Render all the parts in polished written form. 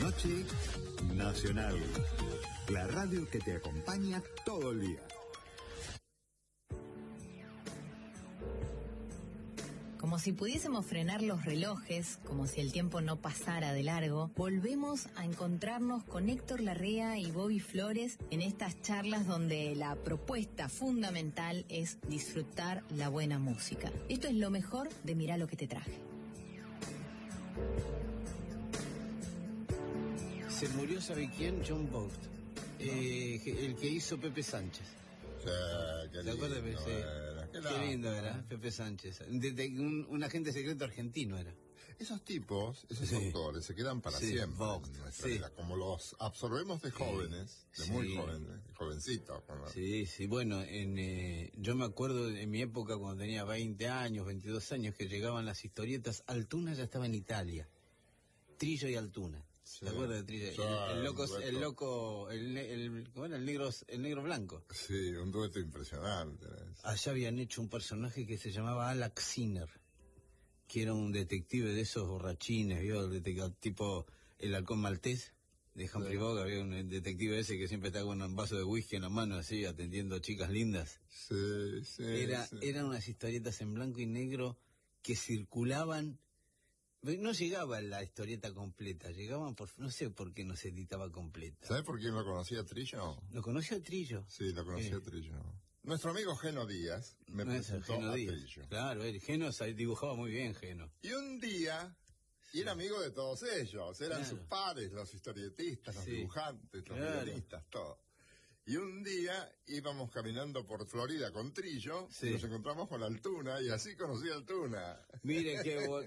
noche, Nacional. La radio que te acompaña todo el día. Como si pudiésemos frenar los relojes, como si el tiempo no pasara de largo, volvemos a encontrarnos con Héctor Larrea y Bobby Flores en estas charlas donde la propuesta fundamental es disfrutar la buena música. Esto es lo mejor de Mirá lo que te traje. Se murió, ¿sabe quién? John Bolt, el que hizo Pepe Sánchez. ¿Te acuerdas? Qué lindo era, Pepe Sánchez. Un agente secreto argentino era. Esos tipos, esos Sí. autores, se quedan para Sí, siempre Vogt, en nuestra sí. vida. Como los absorbemos de jóvenes, de muy jóvenes, de jovencitos. Sí, bueno, yo me acuerdo en mi época cuando tenía 20 años, 22 años, que llegaban las historietas. Altuna ya estaba en Italia. Trillo y Altuna. Sí. ¿Te acuerdas de Trillo? ¿Cómo era? El negro blanco. Sí, un dueto impresionante. Allá habían hecho un personaje que se llamaba Alak Sinner, que era un detective de esos borrachines, ¿vio? Tipo el halcón maltés de Humphrey Bogart. Había un detective ese que siempre estaba con un vaso de whisky en la mano, así, atendiendo chicas lindas. Sí. Eran unas historietas en blanco y negro que circulaban. No llegaba la historieta completa, llegaban no sé por qué no se editaba completa. ¿Sabes por quién lo conocía Trillo? ¿Lo conocía Trillo? Sí, lo conocía Trillo. Nuestro amigo Geno Díaz me presentó a Trillo. Claro, Geno dibujaba muy bien, Geno. Y un día, y era amigo de todos ellos, eran sus pares, los historietistas, los dibujantes, los guionistas, todo. Y un día íbamos caminando por Florida con Trillo, y nos encontramos con Altuna, y así conocí a Altuna. Miren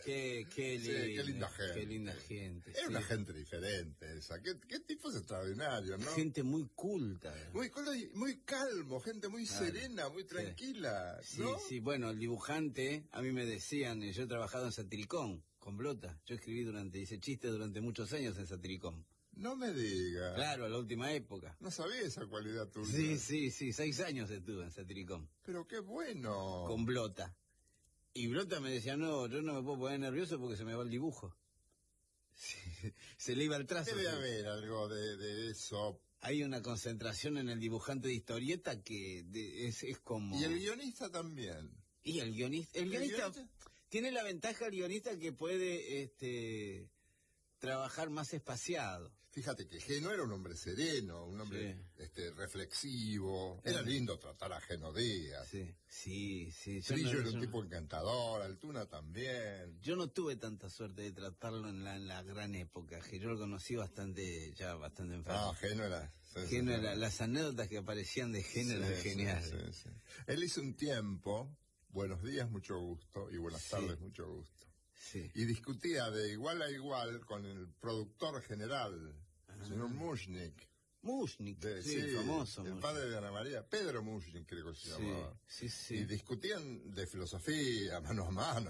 qué linda gente. Qué linda gente. Era una gente diferente esa. Qué tipos extraordinarios, ¿no? Gente muy culta. Muy calmo, gente muy serena, muy tranquila, ¿no? Sí, bueno, el dibujante, a mí me decían, yo he trabajado en Satiricón, con Blota. Yo hice chistes durante muchos años en Satiricón. No me digas. Claro, a la última época. No sabía esa cualidad tuya. Sí, 6 años estuve en Satiricón. Pero qué bueno. Con Blota. Y Blota me decía, no, yo no me puedo poner nervioso porque se me va el dibujo. Se le iba el trazo. Debe haber algo de eso. Hay una concentración en el dibujante de historieta que es como... Y el guionista también. Y el guionista... El guionista tiene la ventaja, el guionista, que puede... trabajar más espaciado. Fíjate que Geno era un hombre sereno, un hombre reflexivo. Era lindo tratar a Geno Díaz. Sí. Trillo era un tipo encantador, Altuna también. Yo no tuve tanta suerte de tratarlo en la gran época, que yo lo conocí bastante enfermo. No, Geno era... Las anécdotas que aparecían de Geno eran geniales. Sí. Él hizo un tiempo, buenos días, mucho gusto, y buenas tardes, mucho gusto. Sí. Y discutía de igual a igual con el productor general, señor Mushnik. Mushnik, famoso. El padre de Ana María, Pedro Mushnik creo que se llamaba. Sí. Y discutían de filosofía, mano a mano,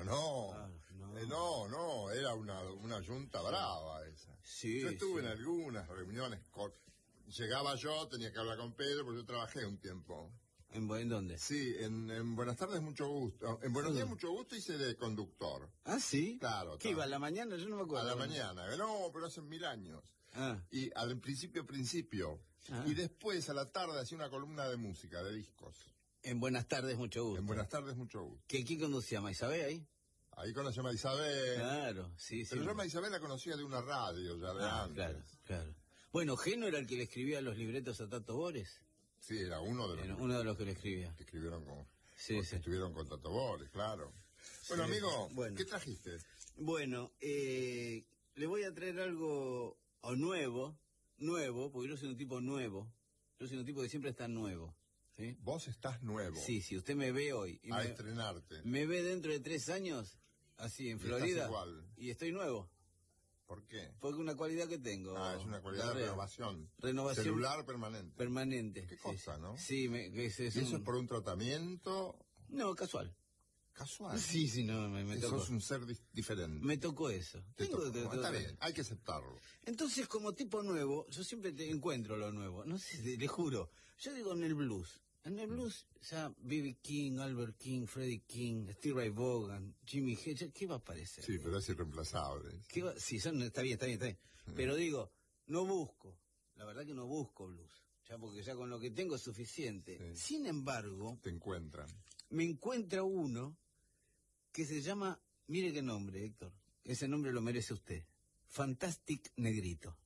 no, era una yunta brava esa. Yo estuve en algunas reuniones, llegaba yo, tenía que hablar con Pedro, porque yo trabajé un tiempo. ¿En dónde? Sí, en Buenas tardes, mucho gusto. En Buenos días, mucho gusto hice de conductor. ¿Ah, sí? Claro. ¿Qué iba a la mañana? Yo no me acuerdo. A la mañana. No, pero hace 1000 años. Y al principio. Y después, a la tarde, hacía una columna de música, de discos. En Buenas tardes, mucho gusto. En Buenas tardes, mucho gusto. ¿Quién conducía? ¿Maisabel ahí? Ahí conocí a Maisabel. Claro, sí. Pero yo a Maisabel la conocía de una radio ya de antes. Claro. Bueno, Geno era el que le escribía los libretos a Tato Bores. Sí, era uno de los que le escribía. Que escribieron que estuvieron con Tato Bores, claro. Bueno, amigo, ¿qué trajiste? Bueno, le voy a traer algo nuevo, porque yo soy un tipo nuevo. Yo soy un tipo que siempre está nuevo. ¿Sí? Vos estás nuevo. Sí, usted me ve hoy. A estrenarte. Me ve dentro de 3 años, así, en Florida. Estás igual. Y estoy nuevo. ¿Por qué? Porque una cualidad que tengo. Es una cualidad de renovación. Celular permanente. Permanente. Qué cosa, ¿no? Sí, ¿Y eso es por un tratamiento? No, casual. ¿Casual? Sí, no, me tocó. Sos un ser diferente. Me tocó eso. Está bien, hay que aceptarlo. Entonces, como tipo nuevo, yo siempre encuentro lo nuevo. No sé, le juro. Yo digo en el blues. En el blues, ya B.B. King, Albert King, Freddie King, Steve Ray Vaughan, Jimmy Hedges, ¿qué va a aparecer? Sí, pero es irreemplazable. Sí, está bien. Pero digo, no busco, la verdad que no busco blues, ya porque ya con lo que tengo es suficiente. Sí. Sin embargo, te encuentran. Me encuentra uno que se llama, mire qué nombre, Héctor, ese nombre lo merece usted, Fantastic Negrito.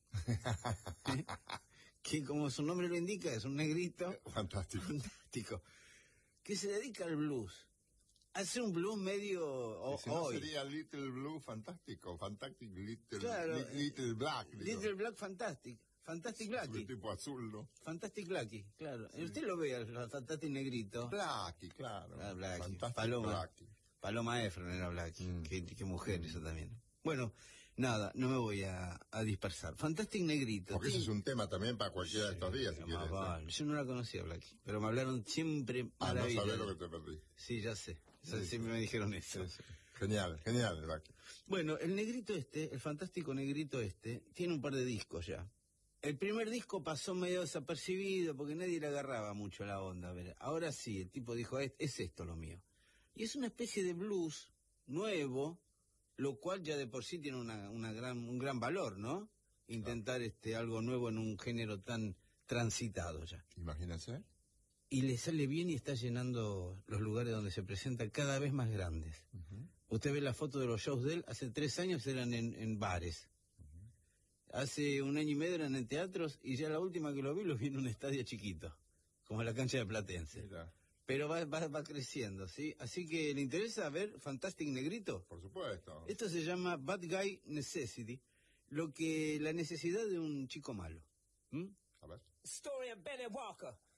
Que como su nombre lo indica, es un negrito. Fantástico. Que se dedica al blues. Hace un blues medio si no sería Little Blue Fantástico, Fantastic Little, claro, Little Black. Little Black Fantastic Blackie. Tipo azul, ¿no? Fantastic Blackie, claro. Sí. Usted lo ve al Fantastic Negrito. Blackie, claro. Ah, Blackie. Paloma. Blackie. Paloma Efron era Blackie. Qué mujer eso también. Bueno, nada, no me voy a dispersar. Fantastic Negrito. Porque ese es un tema también para cualquiera de estos días, si quieres. Vale. Yo no la conocía, Blackie, pero me hablaron siempre maravilloso. No sabés lo que te perdí. Sí, ya sé. Siempre me dijeron eso. Sí. Genial, Blackie. Bueno, el negrito el fantástico negrito tiene un par de discos ya. El primer disco pasó medio desapercibido porque nadie le agarraba mucho la onda. A ver, ahora sí, el tipo dijo, es esto lo mío. Y es una especie de blues nuevo, lo cual ya de por sí tiene un gran valor, ¿no? Intentar algo nuevo en un género tan transitado ya. Imagínense. Y le sale bien y está llenando los lugares donde se presenta cada vez más grandes. Usted ve la foto de los shows de él, hace 3 años eran en bares. Hace 1 año y medio eran en teatros y ya la última que lo vi en un estadio chiquito, como la cancha de Platense. Mira. Pero va creciendo, ¿sí? Así que, ¿le interesa ver Fantastic Negrito? Por supuesto. Esto se llama Bad Guy Necessity, la necesidad de un chico malo. A ver. Story of Benny Walker.